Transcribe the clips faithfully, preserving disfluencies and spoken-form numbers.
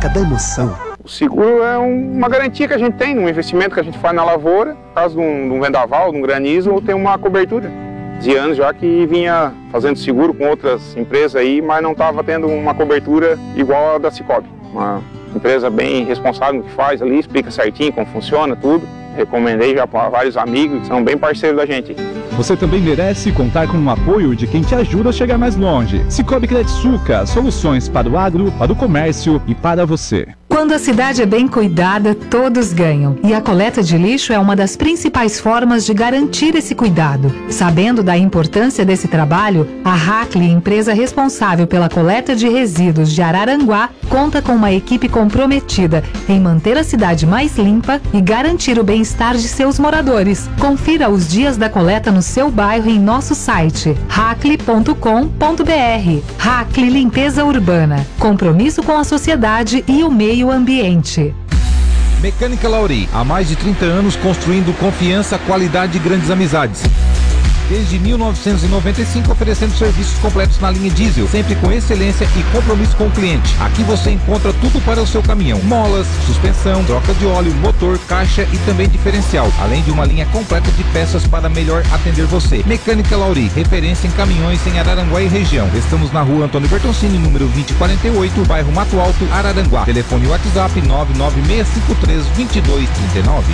marca da emoção. O seguro é um, uma garantia que a gente tem num investimento que a gente faz na lavoura, caso de um, de um vendaval, de um granizo, ou tem uma cobertura. De anos já que vinha fazendo seguro com outras empresas aí, mas não estava tendo uma cobertura igual a da Cicobi. Uma empresa bem responsável no que faz ali, explica certinho como funciona tudo. Recomendei já para vários amigos que são bem parceiros da gente. Você também merece contar com o apoio de quem te ajuda a chegar mais longe. Cicobi Credsuca, soluções para o agro, para o comércio e para você. Quando a cidade é bem cuidada, todos ganham. E a coleta de lixo é uma das principais formas de garantir esse cuidado. Sabendo da importância desse trabalho, a Hackley, empresa responsável pela coleta de resíduos de Araranguá, conta com uma equipe comprometida em manter a cidade mais limpa e garantir o bem-estar de seus moradores. Confira os dias da coleta no seu bairro em nosso site hackley ponto com ponto br. Hackley Limpeza Urbana. Compromisso com a sociedade e o meio ambiente. Mecânica Lauri, há mais de trinta anos construindo confiança, qualidade e grandes amizades. Desde mil novecentos e noventa e cinco oferecendo serviços completos na linha diesel, sempre com excelência e compromisso com o cliente. Aqui você encontra tudo para o seu caminhão: molas, suspensão, troca de óleo, motor, caixa e também diferencial, além de uma linha completa de peças para melhor atender você. Mecânica Lauri, referência em caminhões em Araranguá e região. Estamos na rua Antônio Bertoncini, número vinte e quarenta e oito, bairro Mato Alto, Araranguá. Telefone WhatsApp nove nove seis cinco três dois dois três nove.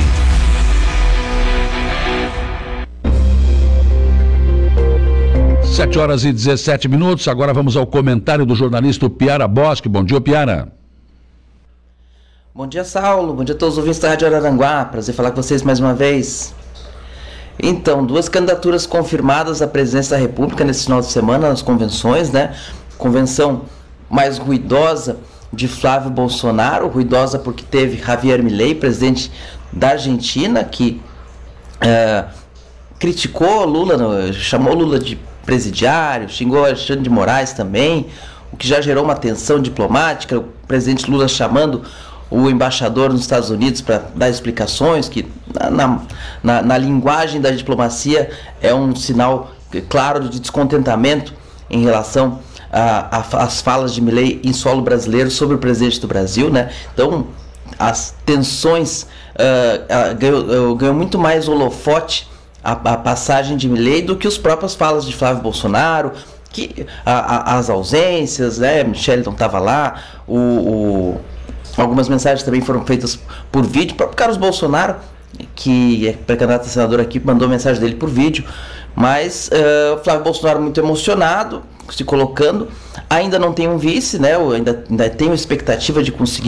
sete horas e dezessete minutos, agora vamos ao comentário do jornalista Piara Bosque. Bom dia, Piara. Bom dia, Saulo. Bom dia a todos os ouvintes da Rádio Araranguá. Prazer falar com vocês mais uma vez. Então, duas candidaturas confirmadas à presidência da República nesse final de semana, nas convenções, né? Convenção mais ruidosa de Flávio Bolsonaro, ruidosa porque teve Javier Milei, presidente da Argentina, que uh, criticou Lula, chamou Lula de presidiário, xingou Alexandre de Moraes também, o que já gerou uma tensão diplomática, o presidente Lula chamando o embaixador nos Estados Unidos para dar explicações, que na, na, na linguagem da diplomacia é um sinal claro de descontentamento em relação às falas de Milei em solo brasileiro sobre o presidente do Brasil, né? Então, as tensões uh, uh, ganhou, uh, ganhou muito mais holofote A, a passagem de Milei do que os próprios falas de Flávio Bolsonaro, que a, a, as ausências, né? Michele não estava lá, o, o, algumas mensagens também foram feitas por vídeo. O próprio Carlos Bolsonaro, que é pré-candidato a senador aqui, mandou mensagem dele por vídeo, mas uh, Flávio Bolsonaro muito emocionado, se colocando, ainda não tem um vice, né? Eu ainda, ainda tenho expectativa de conseguir